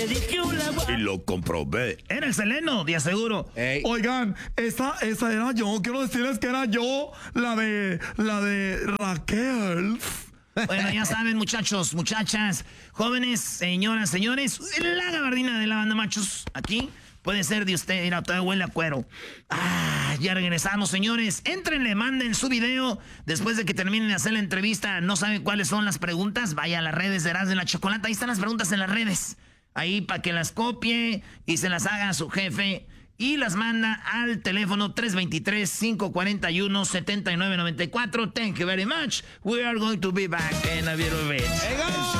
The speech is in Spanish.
Y lo comprobé. Era el Seleno, de aseguro. Ey. Oigan, esa era yo. Quiero decirles que era yo, la de Raquel. Bueno, ya saben, muchachos, muchachas, jóvenes, señoras, señores, la gabardina de la banda machos, aquí puede ser de usted. Mira, todavía huele a cuero. Ya regresamos, señores. Éntrenle, manden su video. Después de que terminen de hacer la entrevista, no saben cuáles son las preguntas, vaya a las redes de Erasmo de la Chocolata. Ahí están las preguntas en las redes. Ahí para que las copie y se las haga a su jefe. Y las manda al teléfono 323-541-7994. Thank you very much. We are going to be back in a little bit.